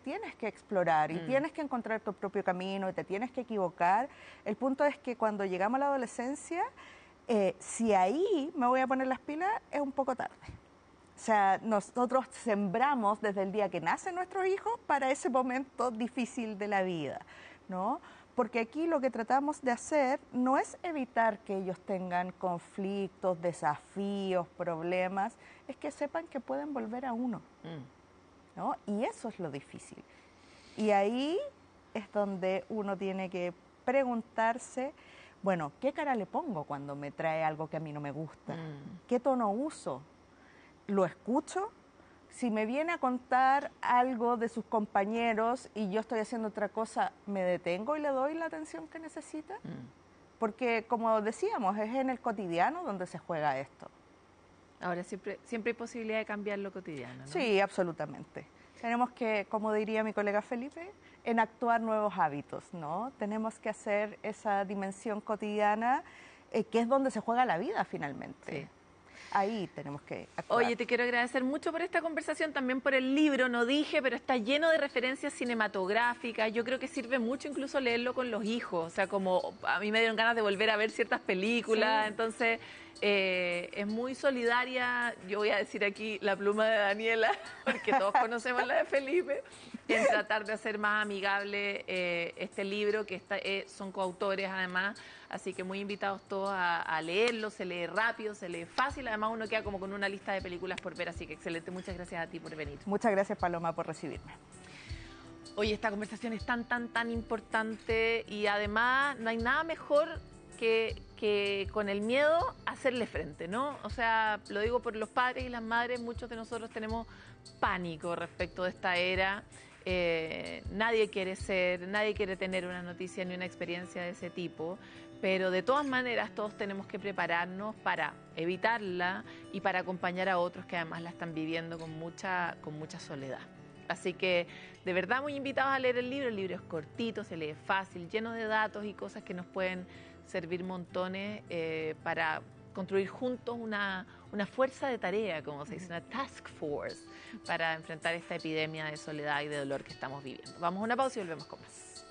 tienes que explorar y tienes que encontrar tu propio camino y te tienes que equivocar. El punto es que cuando llegamos a la adolescencia, si ahí me voy a poner las pilas, es un poco tarde. O sea, nosotros sembramos desde el día que nacen nuestros hijos para ese momento difícil de la vida, ¿no? Porque aquí lo que tratamos de hacer no es evitar que ellos tengan conflictos, desafíos, problemas, es que sepan que pueden volver a uno, ¿no? Y eso es lo difícil. Y ahí es donde uno tiene que preguntarse, bueno, ¿qué cara le pongo cuando me trae algo que a mí no me gusta? ¿Qué tono uso? ¿Lo escucho? Si me viene a contar algo de sus compañeros y yo estoy haciendo otra cosa, ¿me detengo y le doy la atención que necesita? Porque, como decíamos, es en el cotidiano donde se juega esto. Ahora, siempre hay posibilidad de cambiar lo cotidiano, ¿no? Sí, absolutamente. Tenemos que, como diría mi colega Felipe, enactuar nuevos hábitos, ¿no? Tenemos que hacer esa dimensión cotidiana, que es donde se juega la vida finalmente. Sí. Ahí tenemos que actuar. Oye, te quiero agradecer mucho por esta conversación, también por el libro, no dije, pero está lleno de referencias cinematográficas. Yo creo que sirve mucho incluso leerlo con los hijos, o sea, como a mí me dieron ganas de volver a ver ciertas películas, Sí. entonces es muy solidaria, yo voy a decir aquí la pluma de Daniela, porque todos conocemos la de Felipe, en tratar de hacer más amigable este libro, que son coautores además, así que muy invitados todos a leerlo, se lee rápido, se lee fácil, además uno queda como con una lista de películas por ver, así que excelente, muchas gracias a ti por venir. Muchas gracias, Paloma, por recibirme. Oye, esta conversación es tan importante y además no hay nada mejor que con el miedo hacerle frente, ¿no? O sea, lo digo por los padres y las madres, muchos de nosotros tenemos pánico respecto de esta era. Nadie quiere tener una noticia ni una experiencia de ese tipo, pero de todas maneras todos tenemos que prepararnos para evitarla y para acompañar a otros que además la están viviendo con mucha soledad. Así que de verdad muy invitados a leer el libro es cortito, se lee fácil, lleno de datos y cosas que nos pueden servir montones para construir juntos una fuerza de tarea, como se dice, una task force, para enfrentar esta epidemia de soledad y de dolor que estamos viviendo. Vamos a una pausa y volvemos con más.